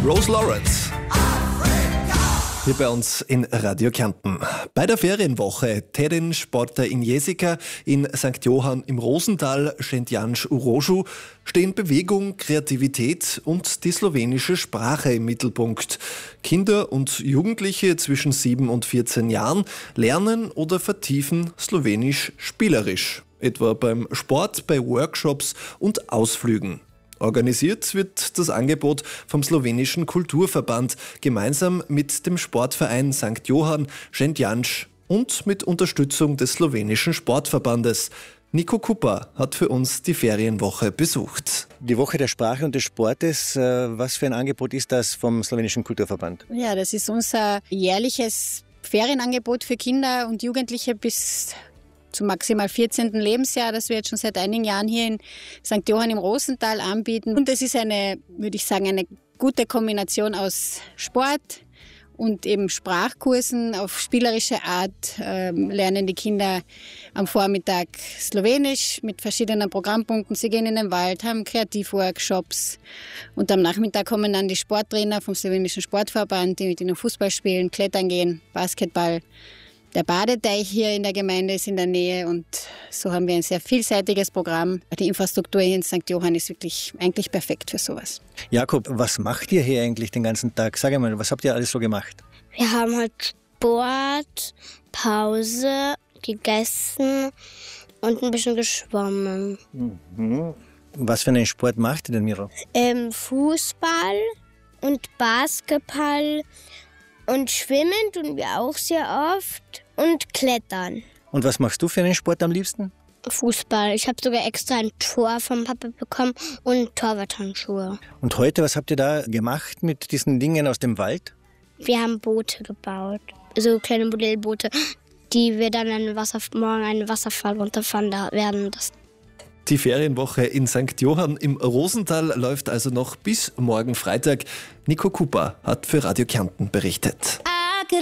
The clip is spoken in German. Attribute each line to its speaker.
Speaker 1: Rose Lawrence. Hier bei uns in Radio Kärnten. Bei der Ferienwoche Tedin Sporta in Jesika, in St. Johann im Rosental, Šentjanž u Rožu stehen Bewegung, Kreativität und die slowenische Sprache im Mittelpunkt. Kinder und Jugendliche zwischen 7 und 14 Jahren lernen oder vertiefen Slowenisch spielerisch. Etwa beim Sport, bei Workshops und Ausflügen. Organisiert wird das Angebot vom slowenischen Kulturverband gemeinsam mit dem Sportverein St. Johann, Šentjanž und mit Unterstützung des slowenischen Sportverbandes. Nico Kupa hat für uns die Ferienwoche besucht.
Speaker 2: Die Woche der Sprache und des Sportes, was für ein Angebot ist das vom slowenischen Kulturverband?
Speaker 3: Ja, das ist unser jährliches Ferienangebot für Kinder und Jugendliche bis zum maximal 14. Lebensjahr, das wir jetzt schon seit einigen Jahren hier in St. Johann im Rosental anbieten. Und es ist eine gute Kombination aus Sport und eben Sprachkursen auf spielerische Art. Lernen die Kinder am Vormittag Slowenisch mit verschiedenen Programmpunkten. Sie gehen in den Wald, haben Kreativworkshops und am Nachmittag kommen dann die Sporttrainer vom slowenischen Sportverband, die mit ihnen Fußball spielen, Klettern gehen, Basketball. Der Badeteich hier in der Gemeinde ist in der Nähe und so haben wir ein sehr vielseitiges Programm. Die Infrastruktur hier in St. Johann ist wirklich eigentlich perfekt für sowas.
Speaker 2: Jakob, was macht ihr hier eigentlich den ganzen Tag? Sag einmal, was habt ihr alles so gemacht?
Speaker 4: Wir haben halt Sport, Pause, gegessen und ein bisschen geschwommen.
Speaker 2: Was für einen Sport macht ihr denn, Miro?
Speaker 4: Fußball und Basketball und schwimmen tun wir auch sehr oft. Und Klettern.
Speaker 2: Und was machst du für einen Sport am liebsten?
Speaker 4: Fußball. Ich habe sogar extra ein Tor vom Papa bekommen und Torwarthandschuhe.
Speaker 2: Und heute, was habt ihr da gemacht mit diesen Dingen aus dem Wald?
Speaker 4: Wir haben Boote gebaut. So kleine Modellboote, die wir dann morgen einen Wasserfall runterfahren werden.
Speaker 1: Die Ferienwoche in St. Johann im Rosental läuft also noch bis morgen Freitag. Nico Kupa hat für Radio Kärnten berichtet.